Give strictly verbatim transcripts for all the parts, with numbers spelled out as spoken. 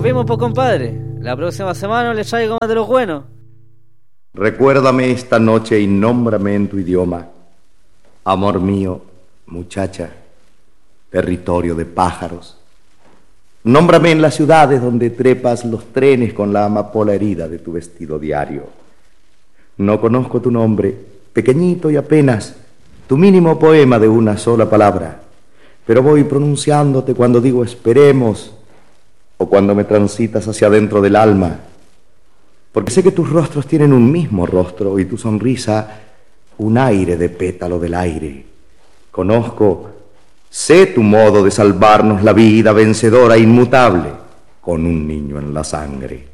Nos vemos, pues, compadre. La próxima semana les traigo más de los buenos. Recuérdame esta noche y nómbrame en tu idioma. Amor mío, muchacha, territorio de pájaros. Nómbrame en las ciudades donde trepas los trenes con la amapola herida de tu vestido diario. No conozco tu nombre, pequeñito y apenas, tu mínimo poema de una sola palabra, pero voy pronunciándote cuando digo esperemos o cuando me transitas hacia adentro del alma, porque sé que tus rostros tienen un mismo rostro y tu sonrisa un aire de pétalo del aire. Conozco, sé tu modo de salvarnos la vida vencedora e inmutable con un niño en la sangre.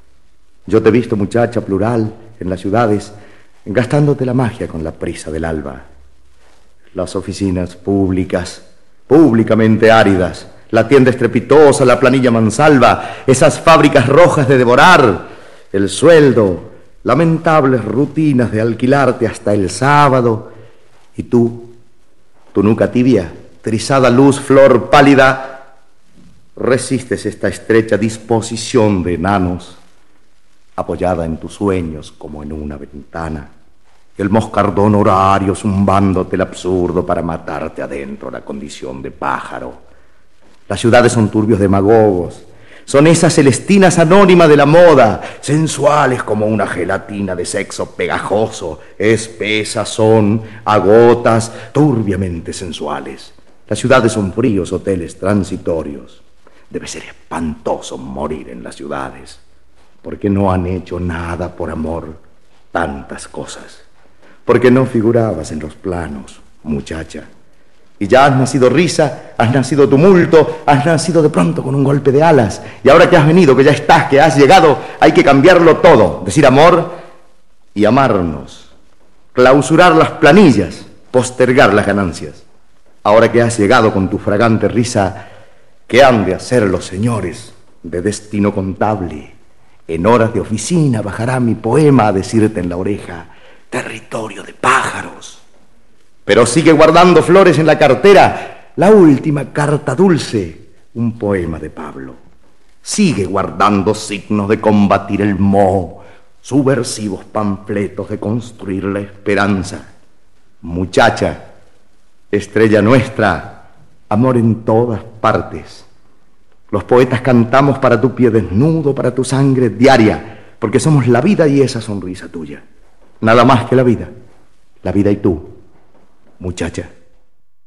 Yo te he visto, muchacha plural, en las ciudades, gastándote la magia con la prisa del alba. Las oficinas públicas, públicamente áridas, la tienda estrepitosa, la planilla mansalva, esas fábricas rojas de devorar, el sueldo, lamentables rutinas de alquilarte hasta el sábado, y tú, tu nuca tibia, trizada luz, flor pálida, resistes esta estrecha disposición de enanos, apoyada en tus sueños como en una ventana, el moscardón horario zumbándote el absurdo para matarte adentro la condición de pájaro. Las ciudades son turbios demagogos, son esas celestinas anónimas de la moda, sensuales como una gelatina de sexo pegajoso, espesas son, a gotas, turbiamente sensuales. Las ciudades son fríos hoteles transitorios. Debe ser espantoso morir en las ciudades, porque no han hecho nada por amor, tantas cosas, porque no figurabas en los planos, muchacha. Y ya has nacido risa, has nacido tumulto, has nacido de pronto con un golpe de alas. Y ahora que has venido, que ya estás, que has llegado, hay que cambiarlo todo, decir amor y amarnos, clausurar las planillas, postergar las ganancias. Ahora que has llegado con tu fragante risa, ¿qué han de hacer los señores de destino contable? En horas de oficina bajará mi poema a decirte en la oreja, territorio de pájaros. Pero sigue guardando flores en la cartera, la última carta dulce, un poema de Pablo. Sigue guardando signos de combatir el moho, subversivos panfletos de construir la esperanza. Muchacha, estrella nuestra, amor en todas partes. Los poetas cantamos para tu pie desnudo, para tu sangre diaria, porque somos la vida y esa sonrisa tuya. Nada más que la vida, la vida y tú, muchacha.